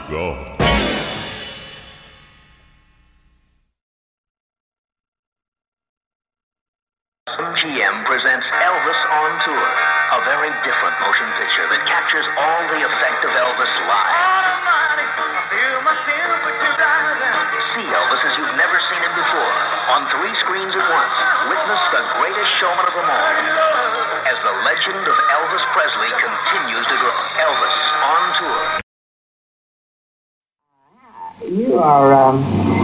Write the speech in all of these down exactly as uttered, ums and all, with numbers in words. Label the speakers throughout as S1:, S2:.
S1: God.
S2: M G M presents Elvis on Tour, a very different motion picture that captures all the effect of Elvis live. See Elvis as you've never seen him before, on three screens at once. Witness the greatest showman of them all, as the legend of Elvis Presley continues to grow. Elvis on Tour.
S3: You are um,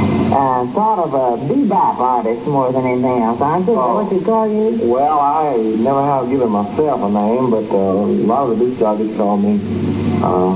S3: uh, sort of a bebop artist more than anything else, aren't you? Is that what you call you?
S4: Well, I never have given myself a name, but uh, a lot of the disc jockeys call me uh,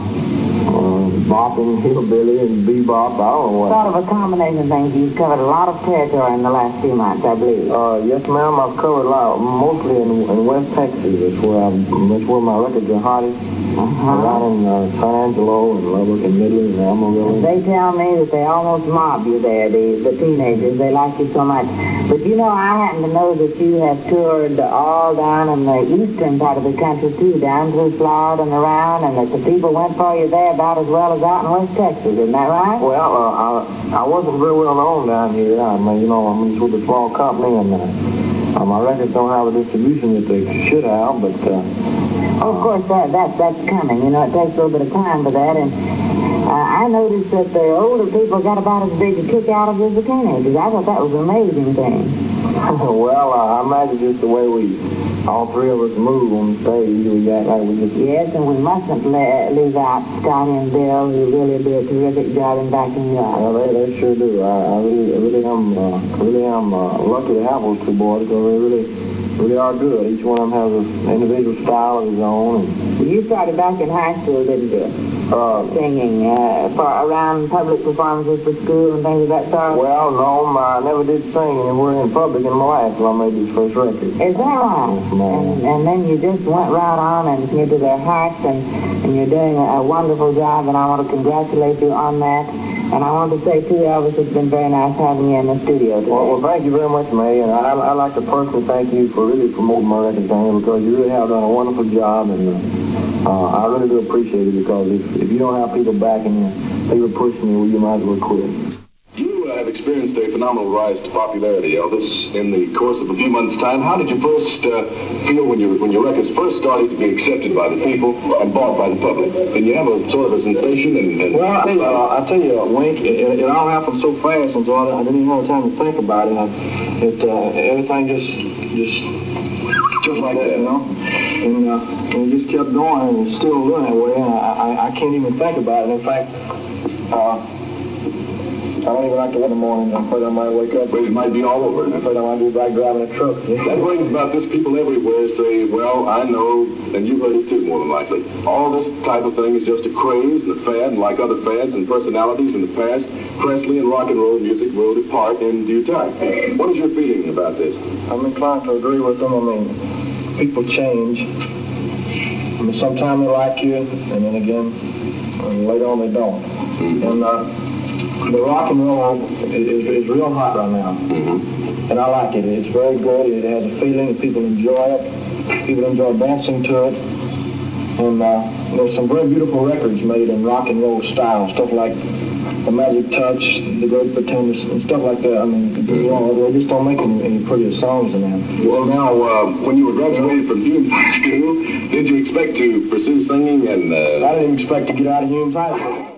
S4: uh, bopping, hillbilly, and bebop. I don't know what.
S3: Sort of a combination of things. You've covered a lot of territory in the last few months, I believe.
S4: Uh, yes, ma'am. I've covered a lot, mostly in, in West Texas. That's where I'm, that's where my records are hottest.
S3: Uh-huh.
S4: Around in uh, San Angelo and Lubbock and Midland and Amarillo.
S3: They tell me that they almost mob you there, the, the teenagers. They like you so much. But you know, I happen to know that you have toured all down in the eastern part of the country, too, down through Florida and around, and that the people went for you there about as well as out in West Texas. Isn't that right?
S4: Well, uh, I, I wasn't very well known down here. I mean, you know, I'm just with a small company, and uh, uh, my records don't have the distribution that they should have, but... Uh,
S3: Oh, of course, that, that that's coming. You know, it takes a little bit of time for that. And uh, I noticed that the older people got about as big a kick out of it as the teenagers. I thought that was an amazing thing.
S4: Well, uh, I imagine just the way we, all three of us move on stage, we act like we just...
S3: Yes, and we mustn't le- leave out Scotty and Bill, who really do a terrific job in backing you up.
S4: Well, they, they sure do. I, I really, I really am, uh, really am uh, lucky to have those two boys, because they really... really are good. Each one of them has an individual style of his own. And,
S3: you started back in high school, didn't you?
S4: Uh,
S3: Singing uh, for around public performances for school and things of that sort?
S4: Well, no, I never did sing anywhere in public in my life until I made this first record.
S3: Is that right?
S4: Yes, ma'am.
S3: And, and then you just went right on and you're to their hearts, and, and you're doing a, a wonderful job, and I want to congratulate you on that. And I want to say, too, Elvis, it's been very nice having you in the studio today.
S4: Well, well thank you very much, May, and I, I'd like to personally thank you for really promoting my record down, because you really have done a wonderful job, and uh, uh, I really do appreciate it, because if, if you don't have people backing you, people pushing you, well, you might as well quit.
S5: You uh, have experienced a phenomenal rise to popularity, Elvis, in the course of a few months' time. How did you first uh, feel when, you, when your records first started to be accepted by the people and bought by the public? Did you have a sort of a sensation? And, and
S4: well, I, uh, I tell you, Wink, it, it all happened so fast, and so I, I didn't even have time to think about it. I, it uh, everything just, just, just like that, you know. And, uh, and it just kept going, and it's still doing that way. And I, I, I can't even think about it. In fact, uh, I don't even like to wait in the morning. I'm afraid I might wake up.
S5: But it might be all over.
S4: I'm afraid I might be back driving a truck.
S5: That brings about this. People everywhere say, well, I know, and you've heard it too, more than likely. All this type of thing is just a craze and a fad, and like other fads and personalities in the past, Presley and rock and roll music will depart in due time. What is your feeling about this?
S4: I'm inclined to agree with them. I mean, people change. I mean, sometimes they like you, and then again, and later on they don't. Mm-hmm. And uh, the rock and roll is, is, is real hot right now.
S5: Mm-hmm.
S4: And I like it. It's very good. It has a feeling, and people enjoy it. People enjoy dancing to it. And uh, there's some very beautiful records made in rock and roll style, stuff like The Magic Touch, The Great Pretenders, and stuff like that. I mean, you know, they just don't make any, any prettier songs than that.
S5: Well, now, uh, when you were graduated from Humes High School, did you expect to pursue singing? And uh...
S4: I didn't expect to get out of Humes High School.